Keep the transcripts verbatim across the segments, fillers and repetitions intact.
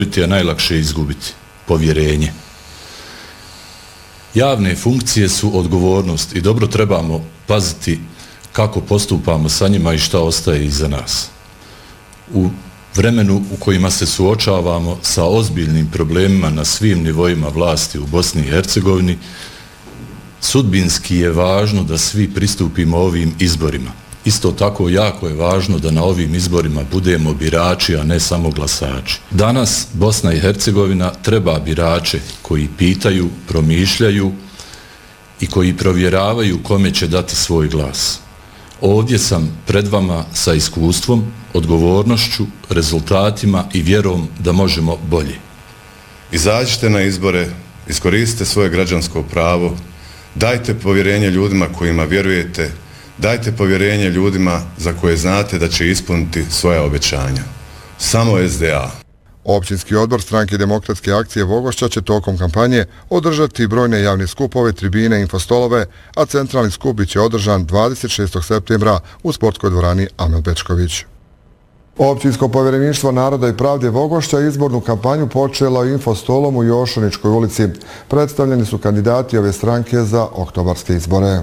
je najlakše izgubiti povjerenje. Javne funkcije su odgovornost i dobro trebamo paziti kako postupamo sa njima i šta ostaje iza nas. U vremenu u kojima se suočavamo sa ozbiljnim problemima na svim nivoima vlasti u Bosni i Hercegovini, sudbinski je važno da svi pristupimo ovim izborima. Isto tako jako je važno da na ovim izborima budemo birači, a ne samo glasači. Danas Bosna i Hercegovina treba birače koji pitaju, promišljaju i koji provjeravaju kome će dati svoj glas. Ovdje sam pred vama sa iskustvom, odgovornošću, rezultatima i vjerom da možemo bolje. Izađite na izbore, iskoristite svoje građansko pravo, dajte povjerenje ljudima kojima vjerujete, dajte povjerenje ljudima za koje znate da će ispuniti svoja obećanja. Samo S D A. Općinski odbor Stranke demokratske akcije Vogošća će tokom kampanje održati brojne javne skupove, tribine i infostolove, a centralni skup biće održan dvadeset šestog septembra u sportskoj dvorani Amel Bečković. Općinsko povjereništvo Naroda i pravde Vogošća izbornu kampanju počelo infostolom u Jošaničkoj ulici. Predstavljeni su kandidati ove stranke za oktobarske izbore.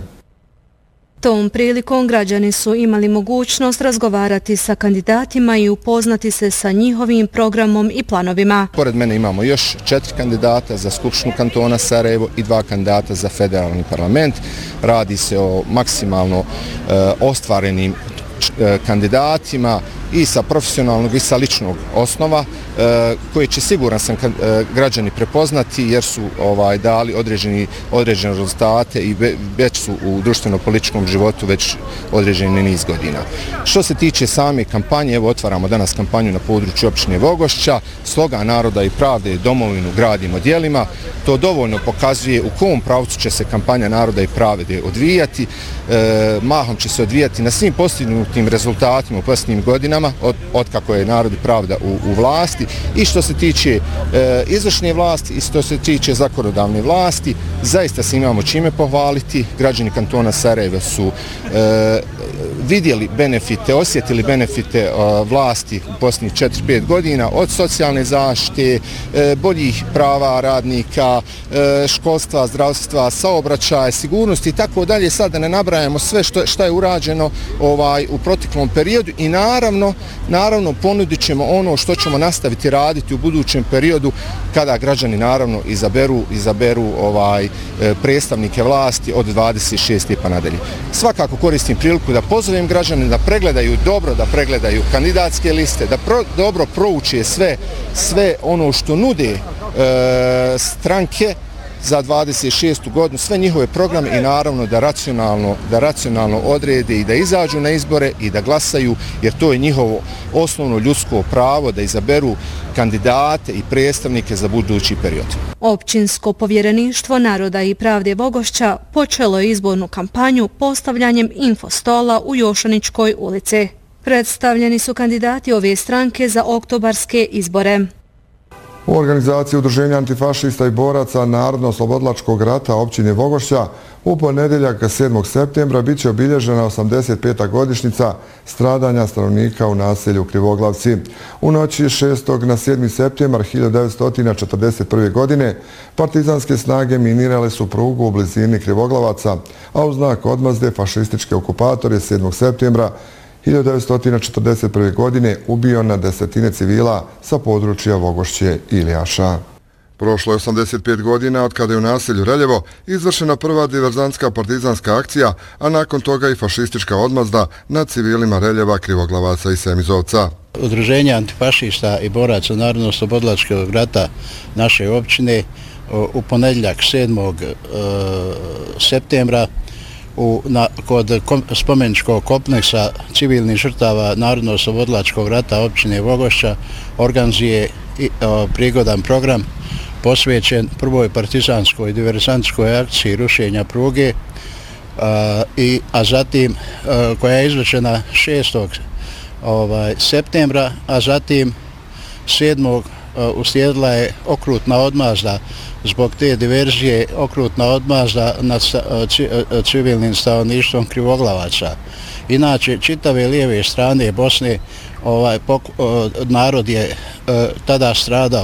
Tom prilikom građani su imali mogućnost razgovarati sa kandidatima i upoznati se sa njihovim programom i planovima. Pored mene imamo još četiri kandidata za Skupštinu kantona Sarajevo i dva kandidata za federalni parlament. Radi se o maksimalno e, ostvarenim e, kandidatima i sa profesionalnog i sa ličnog osnova, e, koji će siguran sam e, građani prepoznati jer su ovaj dali određeni, određene rezultate i već su u društveno-političkom životu već određeni niz godina. Što se tiče same kampanje, evo otvaramo danas kampanju na području općine Vogošća, slogan Naroda i pravde domovinu gradimo djelima. To dovoljno pokazuje u kom pravcu će se kampanja Naroda i pravde odvijati. E, mahom će se odvijati na svim postignutim rezultatima u posljednjim godinama Od, od kako je Narod i pravda u, u vlasti, i što se tiče e, izvršne vlasti i što se tiče zakonodavne vlasti, zaista se imamo čime pohvaliti. Građani kantona Sarajeva su e, vidjeli benefite, osjetili benefite e, vlasti u posljednjih četiri pet godina, od socijalne zaštite, e, boljih prava radnika, e, školstva, zdravstva, saobraćaja, sigurnosti i tako dalje. Sad da ne nabrajamo sve što, što je urađeno ovaj, u proteklom periodu i naravno Naravno, ponudit ćemo ono što ćemo nastaviti raditi u budućem periodu kada građani naravno izaberu, izaberu ovaj, predstavnike vlasti od dvadeset šeste pa nadalje. Svakako koristim priliku da pozovem građane da pregledaju dobro, da pregledaju kandidatske liste, da pro, dobro prouče sve, sve ono što nude e, stranke za dvadeset šestu godinu, sve njihove programe i naravno da racionalno, da racionalno odrede i da izađu na izbore i da glasaju, jer to je njihovo osnovno ljudsko pravo da izaberu kandidate i predstavnike za budući period. Općinsko povjereništvo Naroda i pravde Vogošća počelo je izbornu kampanju postavljanjem infostola u Jošaničkoj ulici. Predstavljeni su kandidati ove stranke za oktobarske izbore. U organizaciji Udruženja antifašista i boraca Narodno-oslobodilačkog rata općine Vogošća u ponedjeljak sedmog septembra bit će obilježena osamdeset peta godišnjica stradanja stanovnika u naselju Krivoglavci. U noći šestog na sedmi septembar hiljadu devetsto četrdeset prve. godine partizanske snage minirale su prugu u blizini Krivoglavaca, a u znak odmazde fašističke okupatore sedmog septembra hiljadu devetsto četrdeset prve. godine ubio na desetine civila sa područja Vogošće i Iljaša. Prošlo je osamdeset pet godina od kada je u naselju Reljevo izvršena prva diverzantska partizanska akcija, a nakon toga i fašistička odmazda nad civilima Reljeva, Krivoglavaca i Semizovca. Udruženje antifašista i boraca Narodno-oslobodilačkog rata naše općine u ponedjeljak sedmog septembra U, na, kod kom, spomeničkog kompleksa civilnih žrtava Narodno-oslobodilačkog rata općine Vogošća organizuje i, o, prigodan program posvećen prvoj partizanskoj diverzantskoj akciji rušenja pruge, a, i, a zatim a, koja je izvršena šestog ovaj, septembra, a zatim sedmog uslijedila je okrutna odmazda zbog te diverzije, okrutna odmazda nad civilnim stanovništvom Krivoglavaca. Inače, čitave lijeve strane Bosne ovaj, pok, narod je tada stradao.